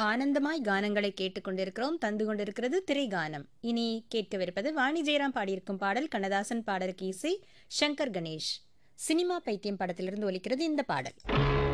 ஆனந்தமாய் கானங்களை கேட்டுக்கொண்டிருக்கிறோம். தந்து கொண்டிருக்கிறது திரைகானம். இனி கேட்கவிருப்பது வாணி ஜெயராம் பாடியிருக்கும் பாடல். கண்ணதாசன் பாடலுக்கு இசை சங்கர் கணேஷ். சினிமா பைத்தியம் படத்திலிருந்து ஒலிக்கிறது இந்த பாடல்.